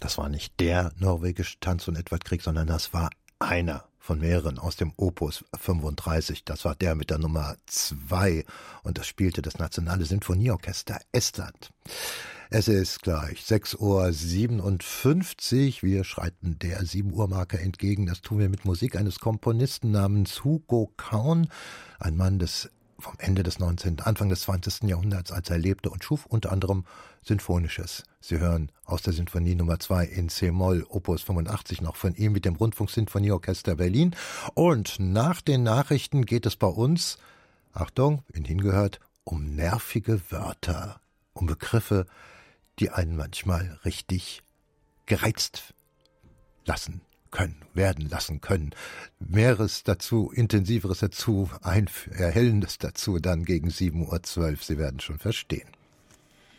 Das war nicht der norwegische Tanz- und Edvard-Krieg, sondern das war einer von mehreren aus dem Opus 35. Das war der mit der Nummer 2 und das spielte das Nationale Sinfonieorchester Estland. Es ist gleich 6:57 Uhr. Wir schreiten der 7-Uhr-Marke entgegen. Das tun wir mit Musik eines Komponisten namens Hugo Kaun, ein Mann des vom Ende des 19., Anfang des 20. Jahrhunderts, als er lebte und schuf unter anderem Sinfonisches. Sie hören aus der Sinfonie Nummer 2 in C-Moll, Opus 85, noch von ihm mit dem Rundfunksinfonieorchester Berlin. Und nach den Nachrichten geht es bei uns, Achtung, wen hingehört, um nervige Wörter, um Begriffe, die einen manchmal richtig gereizt werden lassen können. Mehres dazu, Intensiveres dazu, Erhellendes dazu, dann gegen 7:12 Uhr. Sie werden schon verstehen.